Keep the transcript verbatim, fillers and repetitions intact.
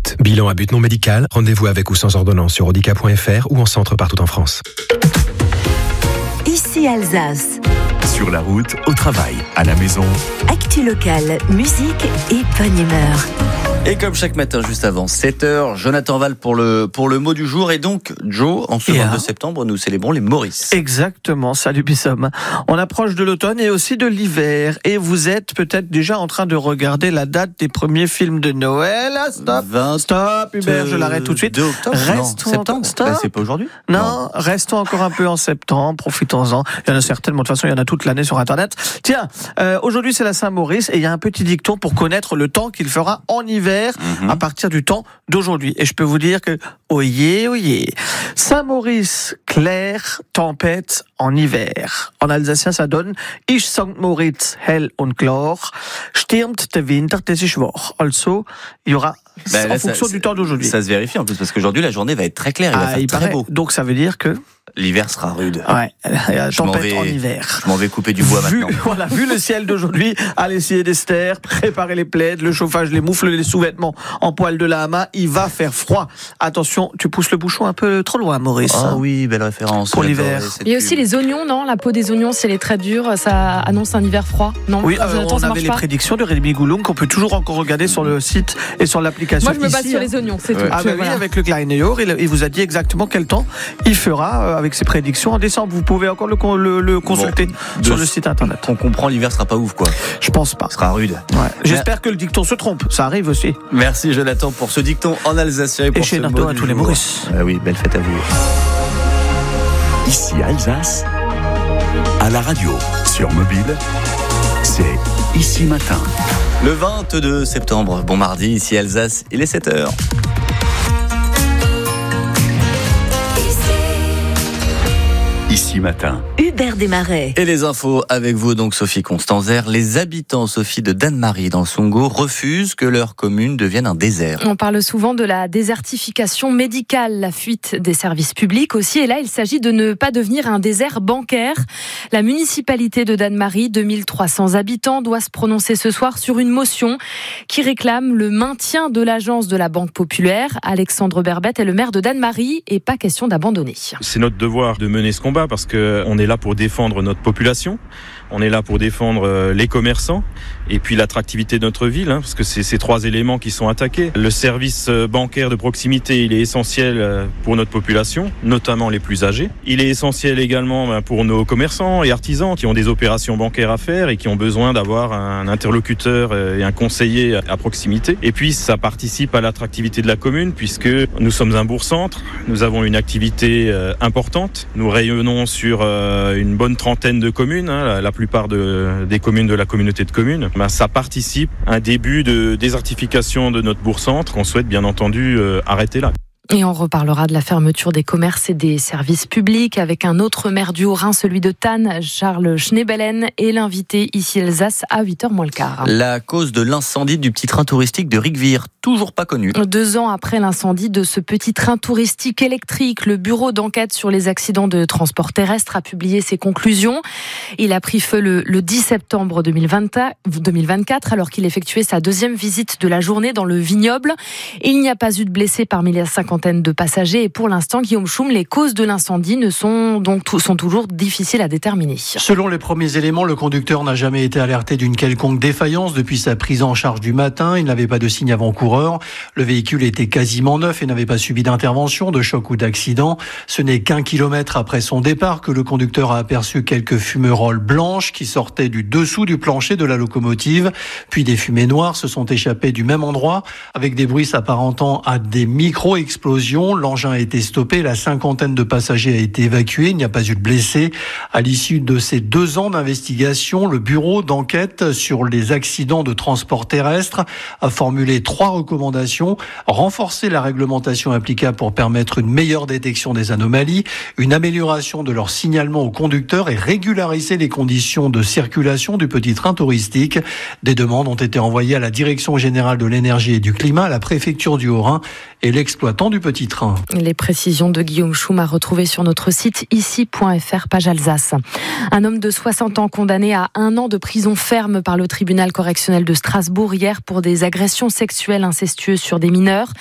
route. Bilan à but non médical. Rendez-vous avec ou sans ordonnance sur audica point f r ou en centre partout en France. Ici Alsace. Sur la route, au travail, à la maison. Actu locale, musique et bonne humeur. Et comme chaque matin, juste avant sept heures, Jonathan Val pour le, pour le mot du jour. Et donc, Joe, en ce vingt-deux septembre, nous célébrons les Maurice. Exactement, salut Bissom. On approche de l'automne et aussi de l'hiver. Et vous êtes peut-être déjà en train de regarder la date des premiers films de Noël. Ah, stop, vingt stop, Hubert, je l'arrête tout de suite. deux octobre, restons non, septembre. Stop. Bah, c'est pas aujourd'hui. Non, non, restons encore un peu en septembre, profitons-en. Il y en a certainement, de toute façon, il y en a toute l'année sur Internet. Tiens, euh, aujourd'hui c'est la Saint-Maurice et il y a un petit dicton pour connaître le temps qu'il fera en hiver, mm-hmm. à partir du temps d'aujourd'hui. Et je peux vous dire que, oyez, oyez, Saint-Maurice, clair, tempête en hiver. En alsacien, ça donne Ich Sankt Moritz, hell und klar, stürmt der Winter, des ist wahr. Also, il y aura, bah, là, en fonction ça, du temps d'aujourd'hui. Ça se vérifie en plus, parce qu'aujourd'hui, la journée va être très claire, il va ah, faire il très paraît. beau. Donc ça veut dire que l'hiver sera rude. Ouais, je tempête vais, en hiver. Je m'en vais couper du bois vu, maintenant. Voilà, vu le ciel d'aujourd'hui, allez essayer d'ester, préparez les plaids, le chauffage, les moufles, les sous-vêtements en poil de la hama, il va faire froid. Attention, tu pousses le bouchon un peu trop loin, Maurice. Ah oui, belle référence. Pour l'hiver. Il y a aussi les oignons, non ? La peau des oignons, si elle est très dure, ça annonce un hiver froid, non ? Oui, euh, Jonathan, on avait les pas prédictions de Rémi Gouloum qu'on peut toujours encore regarder sur le site et sur l'application. Moi, je me base ici, sur hein. les oignons, c'est ouais. tout. Ah bah oui, voilà. avec le Kleineur, il, il vous a dit exactement quel temps il fera euh, avec ses prédictions en décembre. Vous pouvez encore le, le, le consulter bon, sur le site internet. On comprend, l'hiver sera pas ouf, quoi. Je pense pas. Ce sera rude. Ouais. J'espère que le dicton se trompe. Ça arrive aussi. Merci Jonathan pour ce dicton en alsacien et pour et chez ce Nardo mot à du tous les jour. Maurice. Ah oui, belle fête à vous. Ici Alsace, à la radio, sur mobile, c'est Ici Matin. Le vingt-deux septembre, bon mardi, ici Alsace, il est sept heures. Ici Matin. Hubert Desmarais. Et les infos avec vous, donc Sophie Constanzer. Les habitants, Sophie, de Dannemarie dans le Songo refusent que leur commune devienne un désert. On parle souvent de la désertification médicale, la fuite des services publics aussi. Et là, il s'agit de ne pas devenir un désert bancaire. La municipalité de Dannemarie, deux mille trois cents habitants, doit se prononcer ce soir sur une motion qui réclame le maintien de l'agence de la Banque Populaire. Alexandre Berbet est le maire de Dannemarie et pas question d'abandonner. C'est notre devoir de mener ce combat parce qu'on est là pour défendre notre population, on est là pour défendre les commerçants et puis l'attractivité de notre ville, hein, parce que c'est ces trois éléments qui sont attaqués. Le service bancaire de proximité, il est essentiel pour notre population, notamment les plus âgés. Il est essentiel également pour nos commerçants et artisans qui ont des opérations bancaires à faire et qui ont besoin d'avoir un interlocuteur et un conseiller à proximité. Et puis ça participe à l'attractivité de la commune puisque nous sommes un bourg-centre, nous avons une activité importante, nous rayonnons sur une bonne trentaine de communes, hein, la plupart de, des communes de la communauté de communes. Ben, ça participe à un début de désertification de notre bourg-centre qu'on souhaite bien entendu euh, arrêter là. Et on reparlera de la fermeture des commerces et des services publics avec un autre maire du Haut-Rhin, celui de Thann, Charles Schneebelen, et l'invité ici Alsace à huit heures moins le quart. La cause de l'incendie du petit train touristique de Rigvire, toujours pas connue. Deux ans après l'incendie de ce petit train touristique électrique, le bureau d'enquête sur les accidents de transport terrestre a publié ses conclusions. Il a pris feu le, le dix septembre deux mille vingt-quatre alors qu'il effectuait sa deuxième visite de la journée dans le vignoble. Il n'y a pas eu de blessés parmi les cinquantaine de passagers et pour l'instant, Guillaume Schum, les causes de l'incendie ne sont donc sont toujours difficiles à déterminer. Selon les premiers éléments, le conducteur n'a jamais été alerté d'une quelconque défaillance depuis sa prise en charge du matin. Il n'avait pas de signe avant-coureur. Le véhicule était quasiment neuf et n'avait pas subi d'intervention, de choc ou d'accident. Ce n'est qu'un kilomètre après son départ que le conducteur a aperçu quelques fumerolles blanches qui sortaient du dessous du plancher de la locomotive. Puis des fumées noires se sont échappées du même endroit avec des bruits s'apparentant à des micro-explosions. L'engin a été stoppé, la cinquantaine de passagers a été évacuée, il n'y a pas eu de blessés. À l'issue de ces deux ans d'investigation, le bureau d'enquête sur les accidents de transport terrestre a formulé trois recommandations. Renforcer la réglementation applicable pour permettre une meilleure détection des anomalies, une amélioration de leur signalement aux conducteurs et régulariser les conditions de circulation du petit train touristique. Des demandes ont été envoyées à la Direction générale de l'énergie et du climat, à la préfecture du Haut-Rhin et l'exploitant du petit train. Les précisions de Guillaume Schum à retrouver sur notre site ici point f r, page Alsace. Un homme de soixante ans condamné à un an de prison ferme par le tribunal correctionnel de Strasbourg hier pour des agressions sexuelles incestueuses sur des mineurs.